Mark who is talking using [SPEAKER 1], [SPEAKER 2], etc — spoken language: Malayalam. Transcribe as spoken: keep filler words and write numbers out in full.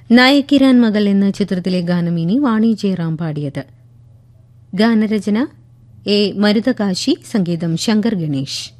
[SPEAKER 1] നായകിരാൻ മകൾ എന്ന ചിത്രത്തിലെ ഗാനം ഇനി വാണി ജയറാം പാടിയത്. ഗാനരചന എ മരുതകാശി, സംഗീതം ശങ്കർ ഗണേഷ്.